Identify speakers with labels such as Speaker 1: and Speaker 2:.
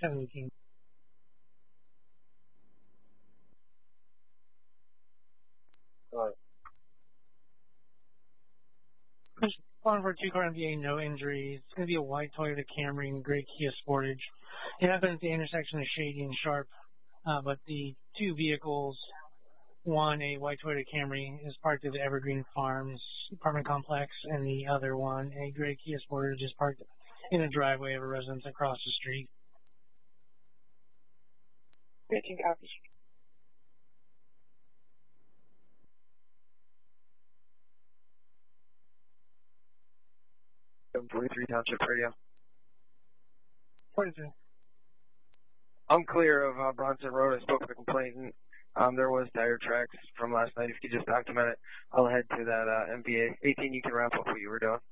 Speaker 1: 2718.
Speaker 2: Alright.
Speaker 1: On for 2-car MVA, no injuries. It's going to be a white Toyota Camry and gray Kia Sportage. It happened at the intersection of Shady and Sharp, but the two vehicles, one, a white Toyota Camry, is parked at the Evergreen Farms apartment complex, and the other one, a gray Kia Sportage, is parked in a driveway of a residence across the street.
Speaker 3: 13 copies.
Speaker 2: .43 Township Radio.
Speaker 1: 42.
Speaker 2: I'm clear of Bronson Road. I spoke with the complainant. There was tire tracks from last night. If you could just document it, I'll head to that MVA. 18, you can wrap up what you were doing.